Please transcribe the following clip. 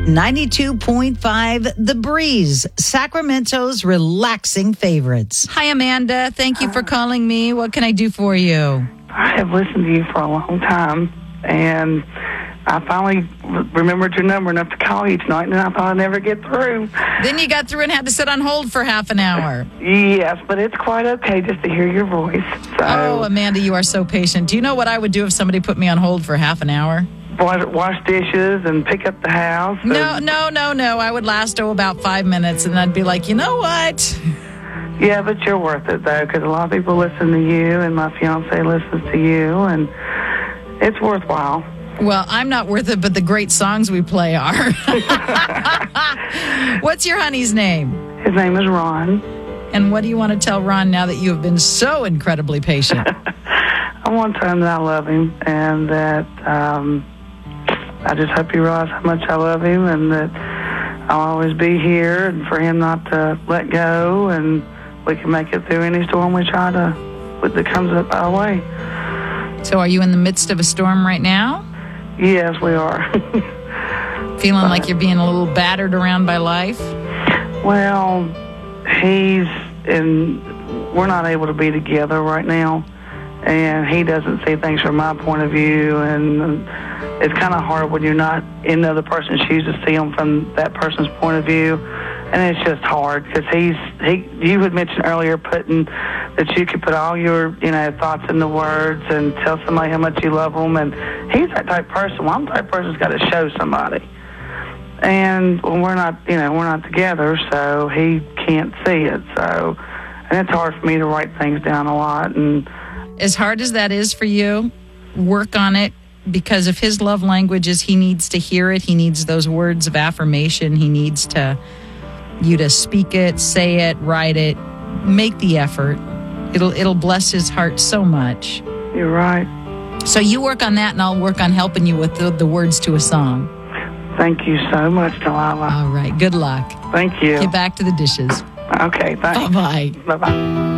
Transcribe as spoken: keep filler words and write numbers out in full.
ninety-two point five The Breeze, Sacramento's relaxing favorites. Hi, Amanda. Thank you for calling me. What can I do for you? I have listened to you for a long time, and I finally remembered your number enough to call you tonight, and I thought I'd never get through. Then you got through and had to sit on hold for half an hour. Yes, but it's quite okay just to hear your voice. So, oh, Amanda, you are so patient. Do you know what I would do if somebody put me on hold for half an hour? Wash dishes and pick up the house. And... No, no, no, no. I would last, oh, about five minutes, and I'd be like, you know what? Yeah, but you're worth it, though, because a lot of people listen to you, and my fiancé listens to you, and it's worthwhile. Well, I'm not worth it, but the great songs we play are. What's your honey's name? His name is Ron. And what do you want to tell Ron now that you have been so incredibly patient? I want to tell him that I love him, and that um, I just hope he realizes how much I love him, and that I'll always be here, and for him not to let go, and we can make it through any storm we try to, that comes up our way. So are you in the midst of a storm right now? Yes, we are. Feeling but, like you're being a little battered around by life? Well, he's in, we're not able to be together right now, and he doesn't see things from my point of view, and it's kind of hard when you're not in the other person's shoes to see them from that person's point of view, and it's just hard because he's, he, you had mentioned earlier putting, that you could put all your, you know, thoughts into words and tell somebody how much you love them, and he's that type of person. Well, I'm the type of person who's got to show somebody. And when we're not, you know, we're not together, so he can't see it. So, and it's hard for me to write things down a lot. And as hard as that is for you, work on it, because if his love language is he needs to hear it, he needs those words of affirmation, he needs to you to speak it, say it, write it, make the effort. It'll it'll bless his heart so much. You're right. So you work on that, and I'll work on helping you with the, the words to a song. Thank you so much, Delilah. All right. Good luck. Thank you. Get back to the dishes. Okay, thanks. Bye-bye. Bye-bye.